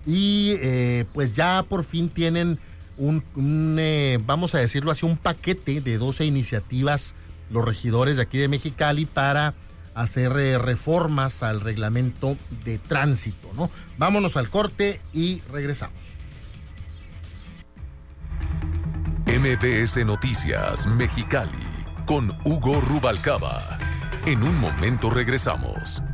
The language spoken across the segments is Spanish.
y pues ya por fin tienen vamos a decirlo así, un paquete de 12 iniciativas los regidores de aquí de Mexicali para hacer reformas al reglamento de tránsito, ¿no? Vámonos al corte y regresamos. MBS Noticias Mexicali con Hugo Rubalcaba. En un momento regresamos.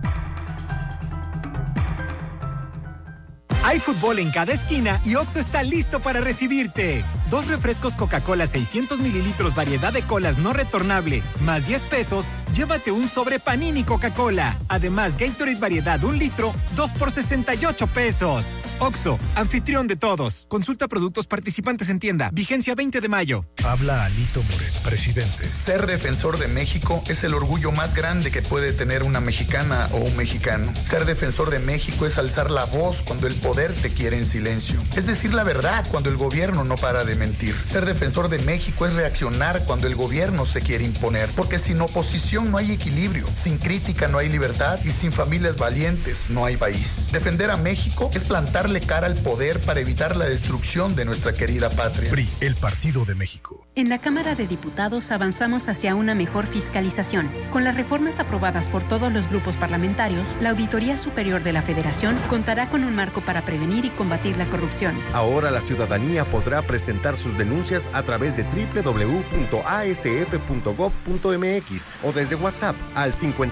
Hay fútbol en cada esquina y Oxxo está listo para recibirte. 2 refrescos Coca-Cola 600 mililitros variedad de colas no retornable, más 10 pesos, llévate un sobre Panini Coca-Cola. Además, Gatorade variedad 1 litro, 2 por 68 pesos. Oxxo, anfitrión de todos. Consulta productos participantes en tienda. Vigencia 20 de mayo. Habla Alito Moreno, presidente. Ser defensor de México es el orgullo más grande que puede tener una mexicana o un mexicano. Ser defensor de México es alzar la voz cuando el poder te quiere en silencio. Es decir la verdad cuando el gobierno no para de mentir. Ser defensor de México es reaccionar cuando el gobierno se quiere imponer. Porque sin oposición no hay equilibrio, sin crítica no hay libertad y sin familias valientes no hay país. Defender a México es plantarle cara al poder para evitar la destrucción de nuestra querida patria. PRI, el Partido de México. En la Cámara de Diputados avanzamos hacia una mejor fiscalización. Con las reformas aprobadas por todos los grupos parlamentarios, la Auditoría Superior de la Federación contará con un marco para prevenir y combatir la corrupción. Ahora la ciudadanía podrá presentar sus denuncias a través de www.asf.gov.mx o desde WhatsApp al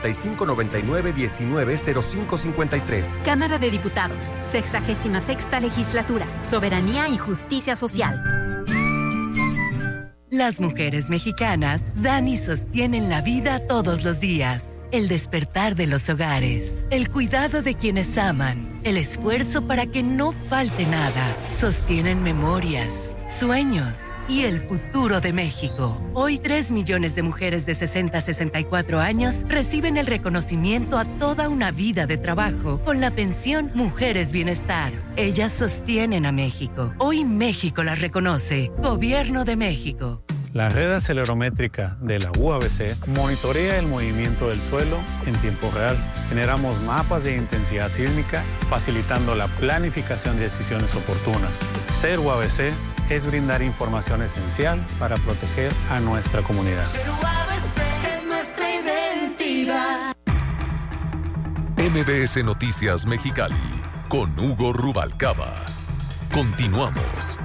5599-190553. Cámara de Diputados, 66ª Legislatura, Soberanía y Justicia Social. Las mujeres mexicanas dan y sostienen la vida todos los días. El despertar de los hogares, el cuidado de quienes aman, el esfuerzo para que no falte nada. Sostienen memorias, sueños y el futuro de México. Hoy 3 millones de mujeres de 60 a 64 años reciben el reconocimiento a toda una vida de trabajo con la pensión Mujeres Bienestar. Ellas sostienen a México. Hoy México las reconoce. Gobierno de México. La red acelerométrica de la UABC monitorea el movimiento del suelo en tiempo real. Generamos mapas de intensidad sísmica, facilitando la planificación de decisiones oportunas. Ser UABC es brindar información esencial para proteger a nuestra comunidad. Ser UABC es nuestra identidad. MBS Noticias Mexicali con Hugo Rubalcaba. Continuamos.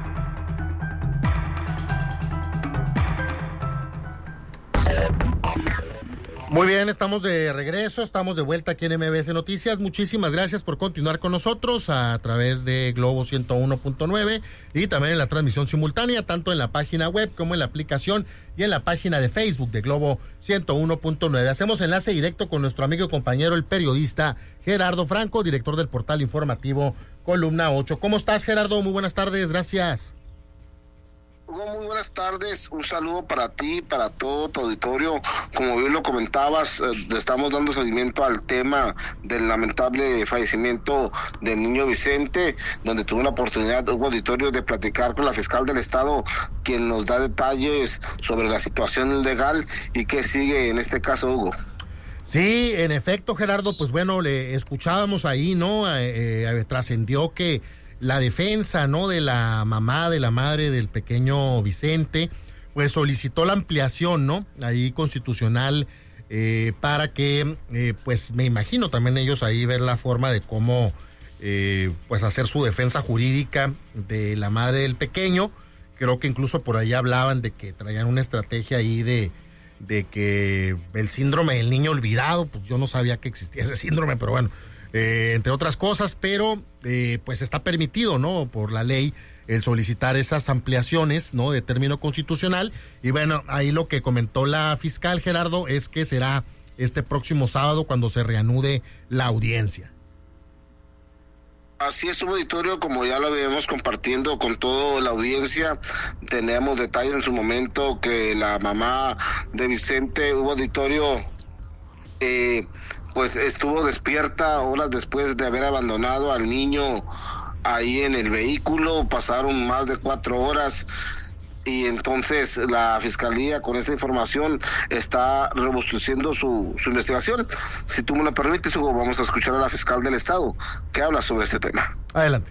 Muy bien, estamos de regreso, estamos de vuelta aquí en MBS Noticias. Muchísimas gracias por continuar con nosotros a través de Globo 101.9 y también en la transmisión simultánea, tanto en la página web como en la aplicación y en la página de Facebook de Globo 101.9. Hacemos enlace directo con nuestro amigo y compañero, el periodista Gerardo Franco, director del portal informativo Columna 8. ¿Cómo estás, Gerardo? Muy buenas tardes, gracias. Hugo, muy buenas tardes, un saludo para ti, para todo tu auditorio. Como bien lo comentabas, le estamos dando seguimiento al tema del lamentable fallecimiento del niño Vicente, donde tuve la oportunidad, Hugo auditorio, de platicar con la fiscal del estado, quien nos da detalles sobre la situación legal y qué sigue en este caso, Hugo. Sí, en efecto, Gerardo, pues bueno, le escuchábamos ahí, ¿no? Trascendió que la defensa, ¿no?, de la mamá, de la madre del pequeño Vicente, pues solicitó la ampliación, ¿no?, ahí constitucional, para que, pues me imagino también ellos ahí ver la forma de cómo, pues hacer su defensa jurídica de la madre del pequeño. Creo que incluso por ahí hablaban de que traían una estrategia ahí de que el síndrome del niño olvidado, pues yo no sabía que existía ese síndrome, pero bueno, entre otras cosas, pero pues está permitido, ¿no?, por la ley el solicitar esas ampliaciones, ¿no?, de término constitucional. Y bueno, ahí lo que comentó la fiscal, Gerardo, es que será este próximo sábado cuando se reanude la audiencia. Así es, auditorio, como ya lo habíamos compartiendo con toda la audiencia, teníamos detalles en su momento que la mamá de Vicente, auditorio, pues estuvo despierta horas después de haber abandonado al niño ahí en el vehículo. Pasaron más de 4 horas y entonces la fiscalía con esta información está robusteciendo su investigación. Si tú me lo permites, Hugo, vamos a escuchar a la fiscal del estado que habla sobre este tema. Adelante.